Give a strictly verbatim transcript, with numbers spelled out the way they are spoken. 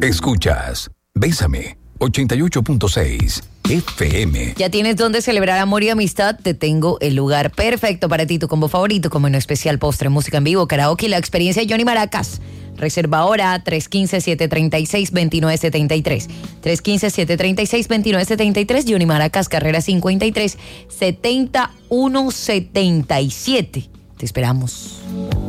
Escuchas Bésame ochenta y ocho punto seis F M. ¿Ya tienes dónde celebrar amor y amistad? Te tengo el lugar perfecto para ti, tu combo favorito, como en especial postre, música en vivo, karaoke y la experiencia de Johnny Maracas. Reserva ahora tres uno cinco, siete tres seis, dos nueve siete tres. tres uno cinco, siete tres seis, dos nueve siete tres. Johnny Maracas, carrera cincuenta y tres, setenta y uno setenta y siete. Te esperamos.